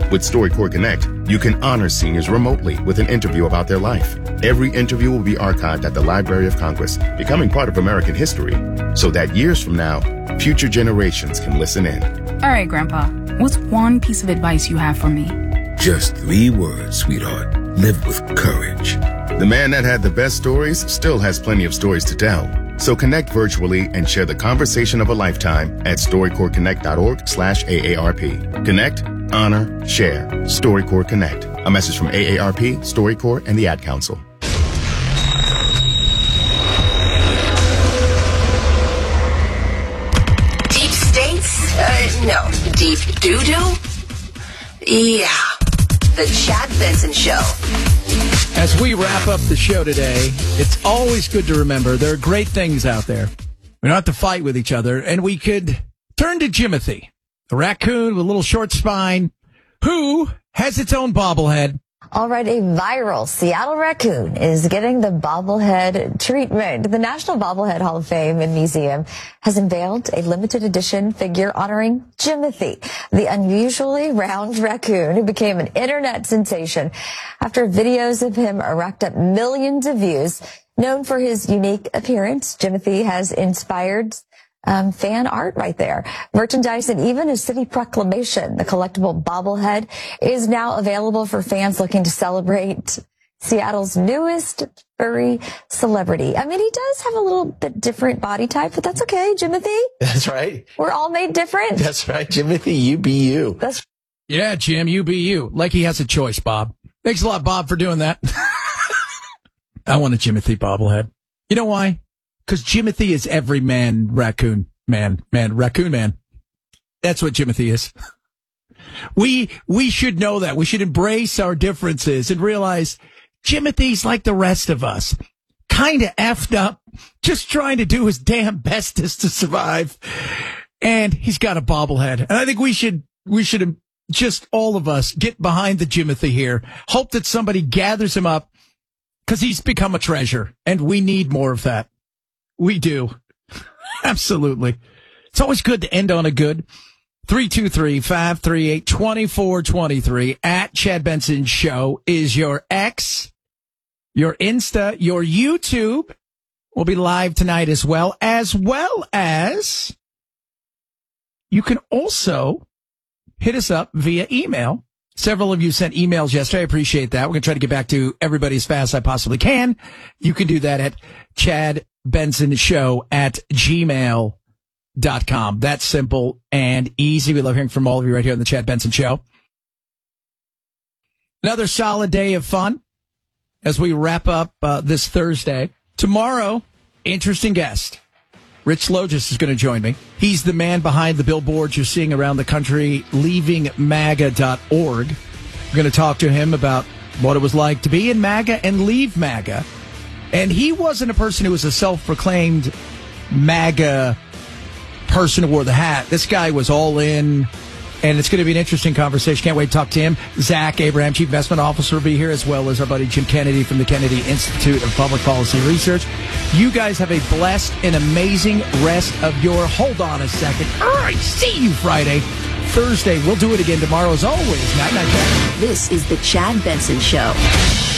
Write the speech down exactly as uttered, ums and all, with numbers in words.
With StoryCorps Connect, you can honor seniors remotely with an interview about their life. Every interview will be archived at the Library of Congress, becoming part of American history, so that years from now, future generations can listen in. All right, Grandpa, what's one piece of advice you have for me? Just three words, sweetheart. Live with courage. The man that had the best stories still has plenty of stories to tell. So connect virtually and share the conversation of a lifetime at storycorpsconnect.org slash AARP. Connect, honor, share. StoryCorps Connect. A message from A A R P, StoryCorps, and the Ad Council. Deep states? Uh, no. Deep doo-doo? Yeah. The Chad Benson Show. As we wrap up the show today, it's always good to remember there are great things out there. We don't have to fight with each other, and we could turn to Jimothy, a raccoon with a little short spine, who has its own bobblehead. All right, a viral Seattle raccoon is getting the bobblehead treatment. The National Bobblehead Hall of Fame and Museum has unveiled a limited edition figure honoring Jimothy, the unusually round raccoon who became an internet sensation after videos of him racked up millions of views. Known for his unique appearance, Jimothy has inspired Um, fan art right there. Merchandise and even a city proclamation. The collectible bobblehead is now available for fans looking to celebrate Seattle's newest furry celebrity. I mean, he does have a little bit different body type, but that's okay, Jimothy. That's right. We're all made different. That's right, Jimothy. You be you. That's Yeah, Jim, you be you. Like he has a choice, Bob. Thanks a lot, Bob, for doing that. I want a Jimothy bobblehead. You know why? Because Jimothy is every man, raccoon, man, man, raccoon man. That's what Jimothy is. We, we should know that. We should embrace our differences and realize Jimothy's like the rest of us. Kind of effed up, just trying to do his damn bestest to survive. And he's got a bobblehead. And I think we should, we should just all of us get behind the Jimothy here. Hope that somebody gathers him up because he's become a treasure and we need more of that. We do. Absolutely. It's always good to end on a good. three two three, five three eight, two four two three at Chad Benson Show is your X, your Insta, your YouTube. Will be live tonight as well, as well as you can also hit us up via email. Several of you sent emails yesterday. I appreciate that. We're going to try to get back to everybody as fast as I possibly can. You can do that at Chad Benson Show at gmail dot com. That's simple and easy. We love hearing from all of you right here on the Chad Benson Show. Another solid day of fun as we wrap up uh, this Thursday. Tomorrow, interesting guest. Rich Logis is going to join me. He's the man behind the billboards you're seeing around the country, leaving maga dot org. We're going to talk to him about what it was like to be in MAGA and leave MAGA. And he wasn't a person who was a self-proclaimed MAGA person who wore the hat. This guy was all in, and it's going to be an interesting conversation. Can't wait to talk to him. Zach Abraham, Chief Investment Officer, will be here, as well as our buddy Jim Kennedy from the Kennedy Institute of Public Policy Research. You guys have a blessed and amazing rest of your... Hold on a second. All right, see you Friday. Thursday, we'll do it again tomorrow, as always. Night, night, Chad. This is the Chad Benson Show.